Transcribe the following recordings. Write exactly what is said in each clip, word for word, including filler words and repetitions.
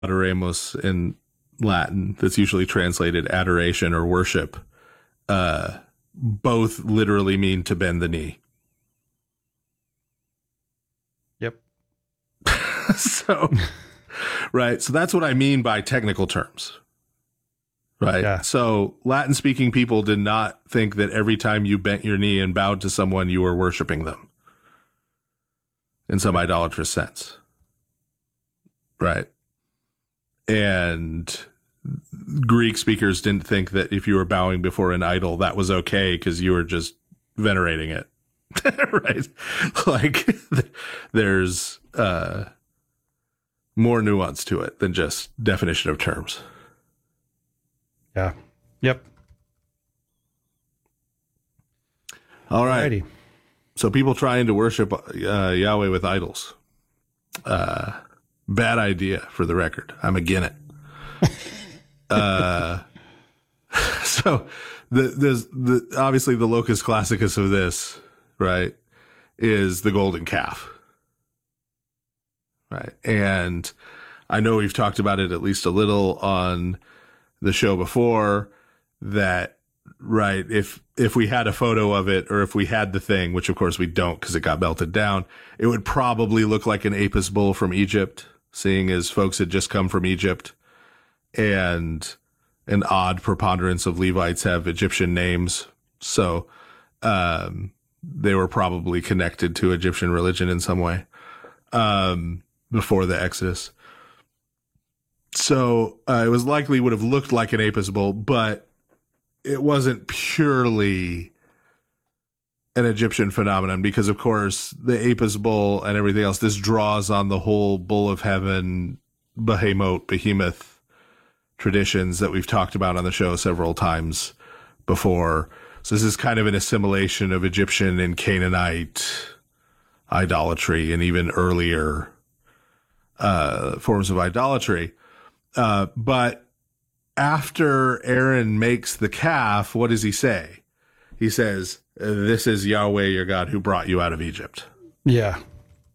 adoremus in Latin, that's usually translated adoration or worship, uh, both literally mean to bend the knee. Yep. So, right. So that's what I mean by technical terms. Right. Yeah. So Latin speaking people did not think that every time you bent your knee and bowed to someone, you were worshiping them in some idolatrous sense. Right. And Greek speakers didn't think that if you were bowing before an idol, that was okay because you were just venerating it. Right. Like there's uh, more nuance to it than just definition of terms. Yeah. Yep. All right. Alrighty. So people trying to worship uh, Yahweh with idols. Uh, bad idea, for the record. I'm again it. uh, so the, there's the obviously the locus classicus of this, right, is the golden calf. Right. And I know we've talked about it at least a little on the show before, that, right, if if we had a photo of it, or if we had the thing, which of course we don't because it got melted down, it would probably look like an Apis bull from Egypt, seeing as folks had just come from Egypt, and an odd preponderance of Levites have Egyptian names. So um, they were probably connected to Egyptian religion in some way um, before the Exodus. So uh, it was likely would have looked like an Apis bull, but it wasn't purely an Egyptian phenomenon because, of course, the Apis bull and everything else, this draws on the whole bull of heaven, behemoth, behemoth traditions that we've talked about on the show several times before. So this is kind of an assimilation of Egyptian and Canaanite idolatry and even earlier uh, forms of idolatry. Uh, but after Aaron makes the calf, what does he say? He says, "This is Yahweh your God who brought you out of Egypt." Yeah.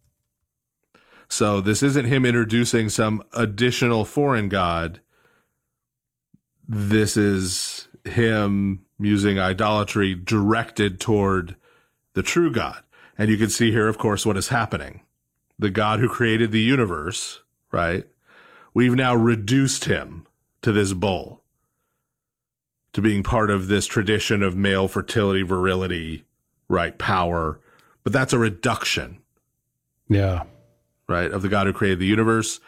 So this isn't him introducing some additional foreign god. This is him using idolatry directed toward the true God. And you can see here, of course, what is happening. The God who created the universe, right? We've now reduced him to this bull, to being part of this tradition of male fertility, virility, right, power. But that's a reduction. Yeah. Right, of the God who created the universe.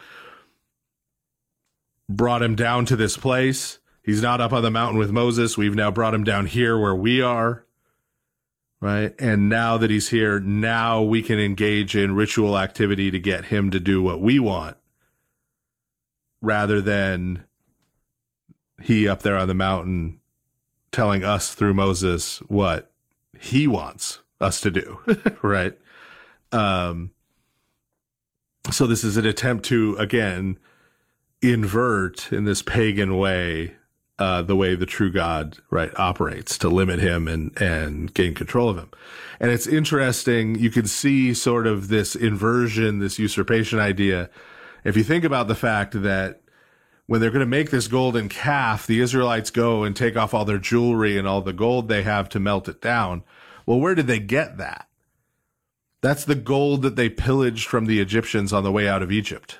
Brought him down to this place. He's not up on the mountain with Moses. We've now brought him down here where we are. Right, and now that he's here, now we can engage in ritual activity to get him to do what we want, rather than he up there on the mountain telling us through Moses what he wants us to do, right? Um, so this is an attempt to, again, invert in this pagan way uh, the way the true God, right, operates, to limit him and, and gain control of him. And it's interesting. You can see sort of this inversion, this usurpation idea. If you think about the fact that when they're going to make this golden calf, the Israelites go and take off all their jewelry and all the gold they have to melt it down. Well, where did they get that? That's the gold that they pillaged from the Egyptians on the way out of Egypt.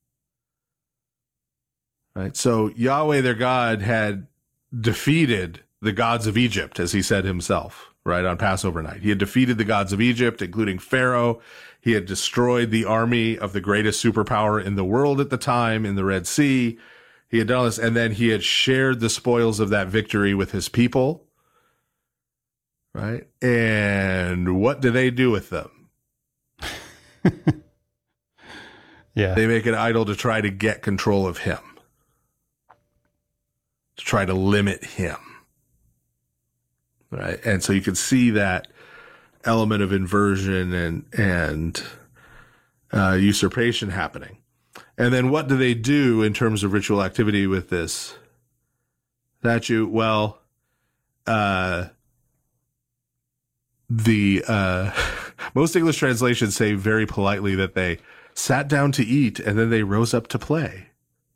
Right? So Yahweh, their God, had defeated the gods of Egypt, as he said himself, right, on Passover night. He had defeated the gods of Egypt, including Pharaoh. He had destroyed the army of the greatest superpower in the world at the time in the Red Sea. He had done all this, and then he had shared the spoils of that victory with his people. Right? And what do they do with them? Yeah. They make an idol to try to get control of him, to try to limit him. Right? And so you can see that element of inversion and, and uh, usurpation happening. And then what do they do in terms of ritual activity with this statue? Well, uh, the uh, most English translations say very politely that they sat down to eat and then they rose up to play.